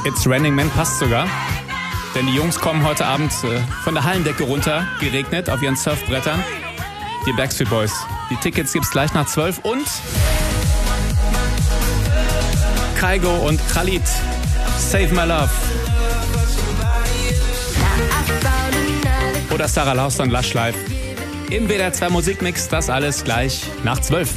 It's Raining Men passt sogar. Denn die Jungs kommen heute Abend von der Hallendecke runter, geregnet, auf ihren Surfbrettern. Die Backstreet Boys. Die Tickets gibt's gleich nach 12 und Kygo und Khalid. Save My Love. Oder Sarah Laust und Lush Live. Im WDR 2 Musikmix, das alles gleich nach 12.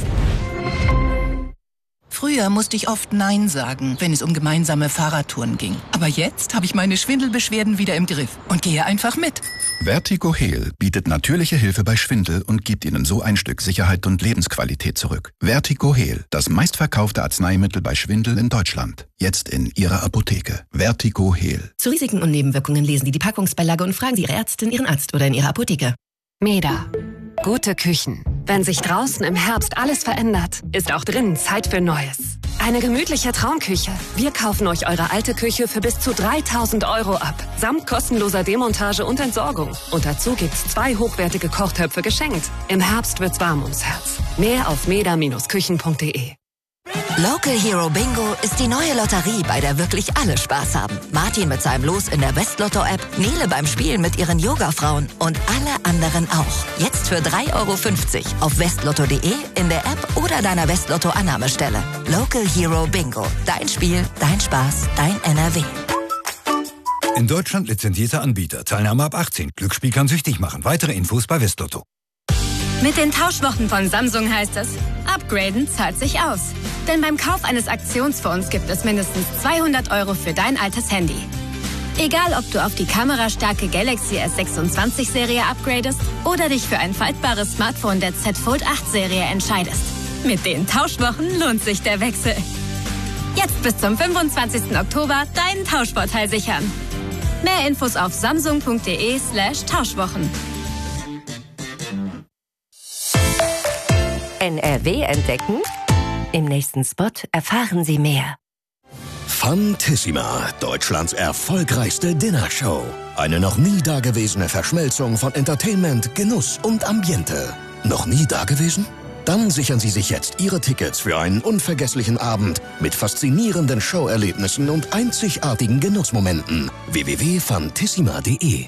Früher musste ich oft Nein sagen, wenn es um gemeinsame Fahrradtouren ging. Aber jetzt habe ich meine Schwindelbeschwerden wieder im Griff und gehe einfach mit. Vertigo Heal bietet natürliche Hilfe bei Schwindel und gibt Ihnen so ein Stück Sicherheit und Lebensqualität zurück. Vertigo Heal, das meistverkaufte Arzneimittel bei Schwindel in Deutschland. Jetzt in Ihrer Apotheke. Vertigo Heal. Zu Risiken und Nebenwirkungen lesen Sie die Packungsbeilage und fragen Sie Ihre Ärztin, Ihren Arzt oder in Ihrer Apotheke. Meda. Gute Küchen. Wenn sich draußen im Herbst alles verändert, ist auch drinnen Zeit für Neues. Eine gemütliche Traumküche. Wir kaufen euch eure alte Küche für bis zu 3.000 € ab. Samt kostenloser Demontage und Entsorgung. Und dazu gibt's 2 hochwertige Kochtöpfe geschenkt. Im Herbst wird's warm ums Herz. Mehr auf meda-küchen.de. Local Hero Bingo ist die neue Lotterie, bei der wirklich alle Spaß haben. Martin mit seinem Los in der Westlotto-App, Nele beim Spielen mit ihren Yoga-Frauen und alle anderen auch. Jetzt für 3,50 € auf westlotto.de, in der App oder deiner Westlotto-Annahmestelle. Local Hero Bingo. Dein Spiel, dein Spaß, dein NRW. In Deutschland lizenzierter Anbieter. Teilnahme ab 18. Glücksspiel kann süchtig machen. Weitere Infos bei Westlotto. Mit den Tauschwochen von Samsung heißt es, upgraden zahlt sich aus. Denn beim Kauf eines Aktionsfonds gibt es mindestens 200 € für dein altes Handy. Egal, ob du auf die kamerastarke Galaxy S26-Serie upgradest oder dich für ein faltbares Smartphone der Z Fold 8-Serie entscheidest. Mit den Tauschwochen lohnt sich der Wechsel. Jetzt bis zum 25. Oktober deinen Tauschvorteil sichern. Mehr Infos auf samsung.de/Tauschwochen. NRW entdecken? Im nächsten Spot erfahren Sie mehr. Fantissima, Deutschlands erfolgreichste Dinnershow. Eine noch nie dagewesene Verschmelzung von Entertainment, Genuss und Ambiente. Noch nie dagewesen? Dann sichern Sie sich jetzt Ihre Tickets für einen unvergesslichen Abend mit faszinierenden Showerlebnissen und einzigartigen Genussmomenten. www.fantissima.de.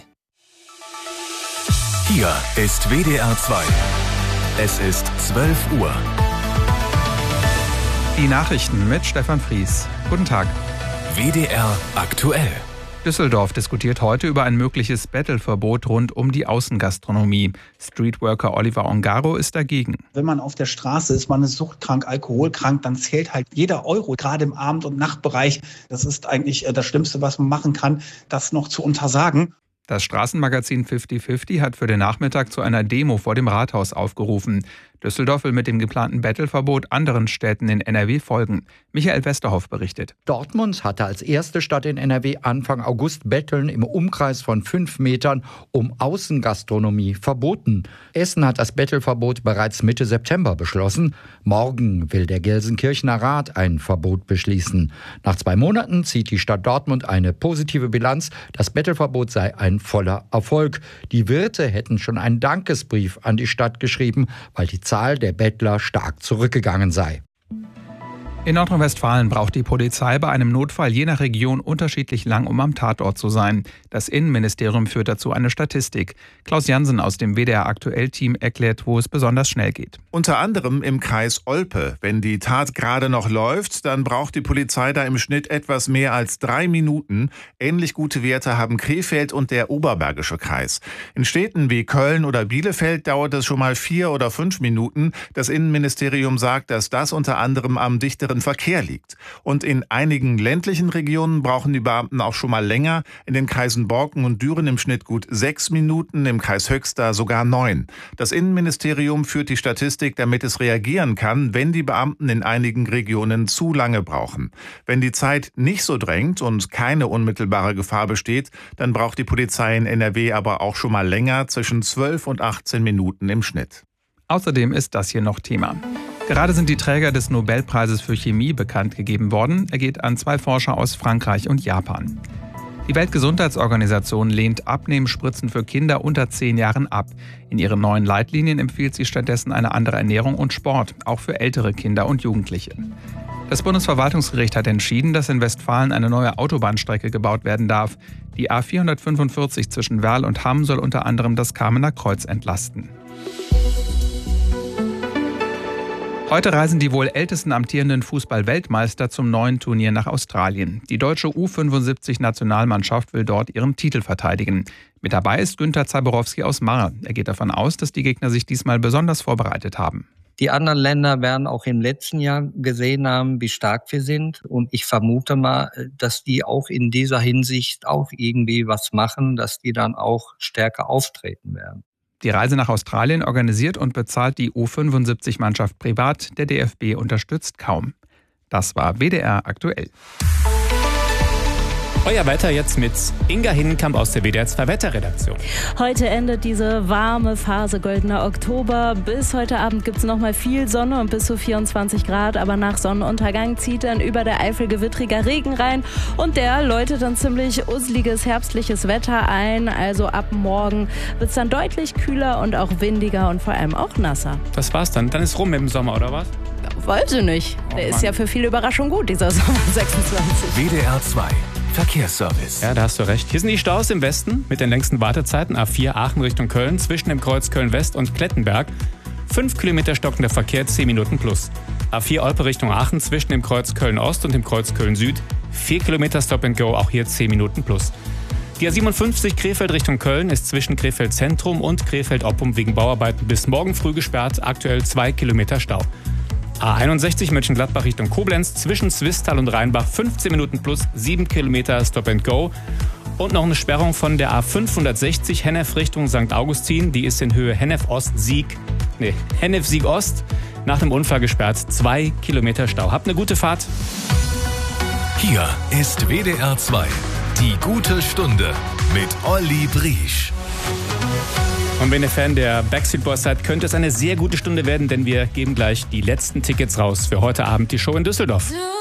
Hier ist WDR 2. Es ist 12 Uhr. Die Nachrichten mit Stefan Fries. Guten Tag. WDR aktuell. Düsseldorf diskutiert heute über ein mögliches Bettelverbot rund um die Außengastronomie. Streetworker Oliver Ongaro ist dagegen. Wenn man auf der Straße ist, man ist suchtkrank, alkoholkrank, dann zählt halt jeder Euro, gerade im Abend- und Nachtbereich. Das ist eigentlich das Schlimmste, was man machen kann, das noch zu untersagen. Das Straßenmagazin 50/50 hat für den Nachmittag zu einer Demo vor dem Rathaus aufgerufen. Düsseldorf will mit dem geplanten Bettelverbot anderen Städten in NRW folgen. Michael Westerhoff berichtet. Dortmund hatte als erste Stadt in NRW Anfang August Betteln im Umkreis von 5 Metern um Außengastronomie verboten. Essen hat das Bettelverbot bereits Mitte September beschlossen. Morgen will der Gelsenkirchener Rat ein Verbot beschließen. Nach 2 Monaten zieht die Stadt Dortmund eine positive Bilanz. Das Bettelverbot sei ein voller Erfolg. Die Wirte hätten schon einen Dankesbrief an die Stadt geschrieben, weil die Zahl der Bettler stark zurückgegangen sei. In Nordrhein-Westfalen braucht die Polizei bei einem Notfall je nach Region unterschiedlich lang, um am Tatort zu sein. Das Innenministerium führt dazu eine Statistik. Klaus Jansen aus dem WDR-Aktuell-Team erklärt, wo es besonders schnell geht. Unter anderem im Kreis Olpe. Wenn die Tat gerade noch läuft, dann braucht die Polizei da im Schnitt etwas mehr als 3 Minuten. Ähnlich gute Werte haben Krefeld und der Oberbergische Kreis. In Städten wie Köln oder Bielefeld dauert es schon mal 4 oder 5 Minuten. Das Innenministerium sagt, dass das unter anderem am dichteren Verkehr liegt. Und in einigen ländlichen Regionen brauchen die Beamten auch schon mal länger. In den Kreisen Borken und Düren im Schnitt gut 6 Minuten, im Kreis Höxter sogar 9. Das Innenministerium führt die Statistik, damit es reagieren kann, wenn die Beamten in einigen Regionen zu lange brauchen. Wenn die Zeit nicht so drängt und keine unmittelbare Gefahr besteht, dann braucht die Polizei in NRW aber auch schon mal länger, zwischen 12 und 18 Minuten im Schnitt. Außerdem ist das hier noch Thema. Gerade sind die Träger des Nobelpreises für Chemie bekannt gegeben worden. Er geht an 2 Forscher aus Frankreich und Japan. Die Weltgesundheitsorganisation lehnt Abnehmspritzen für Kinder unter 10 Jahren ab. In ihren neuen Leitlinien empfiehlt sie stattdessen eine andere Ernährung und Sport, auch für ältere Kinder und Jugendliche. Das Bundesverwaltungsgericht hat entschieden, dass in Westfalen eine neue Autobahnstrecke gebaut werden darf. Die A445 zwischen Werl und Hamm soll unter anderem das Kamener Kreuz entlasten. Heute reisen die wohl ältesten amtierenden Fußball-Weltmeister zum neuen Turnier nach Australien. Die deutsche U75-Nationalmannschaft will dort ihren Titel verteidigen. Mit dabei ist Günther Zaborowski aus Marr. Er geht davon aus, dass die Gegner sich diesmal besonders vorbereitet haben. Die anderen Länder werden auch im letzten Jahr gesehen haben, wie stark wir sind. Und ich vermute mal, dass die auch in dieser Hinsicht auch irgendwie was machen, dass die dann auch stärker auftreten werden. Die Reise nach Australien organisiert und bezahlt die U75-Mannschaft privat. Der DFB unterstützt kaum. Das war WDR aktuell. Euer Wetter jetzt mit Inga Hinnenkamp aus der WDR 2 Wetterredaktion. Heute endet diese warme Phase goldener Oktober. Bis heute Abend gibt es noch mal viel Sonne und bis zu 24 Grad. Aber nach Sonnenuntergang zieht dann über der Eifel gewittriger Regen rein. Und der läutet dann ziemlich useliges herbstliches Wetter ein. Also ab morgen wird es dann deutlich kühler und auch windiger und vor allem auch nasser. Das war's dann. Dann ist rum mit dem Sommer, oder was? Weiß ich nicht. Der ist ja für viele Überraschung gut, dieser Sommer 26. WDR 2 Verkehrsservice. Ja, da hast du recht. Hier sind die Staus im Westen mit den längsten Wartezeiten. A4 Aachen Richtung Köln, zwischen dem Kreuz Köln-West und Klettenberg. 5 Kilometer stockender Verkehr, 10 Minuten plus. A4 Olpe Richtung Aachen, zwischen dem Kreuz Köln-Ost und dem Kreuz Köln-Süd. 4 Kilometer Stop and Go, auch hier 10 Minuten plus. Die A57 Krefeld Richtung Köln ist zwischen Krefeld Zentrum und Krefeld-Oppum wegen Bauarbeiten bis morgen früh gesperrt. Aktuell 2 Kilometer Stau. A61 Mönchengladbach Richtung Koblenz, zwischen Zwistal und Rheinbach 15 Minuten plus 7 Kilometer Stop and Go. Und noch eine Sperrung von der A560 Hennef Richtung St. Augustin. Die ist in Höhe Hennef-Sieg Ost. Nach dem Unfall gesperrt, 2 Kilometer Stau. Habt eine gute Fahrt. Hier ist WDR 2, die gute Stunde mit Olli Briesch. Und wenn ihr Fan der Backstreet Boys seid, könnte es eine sehr gute Stunde werden, denn wir geben gleich die letzten Tickets raus für heute Abend die Show in Düsseldorf.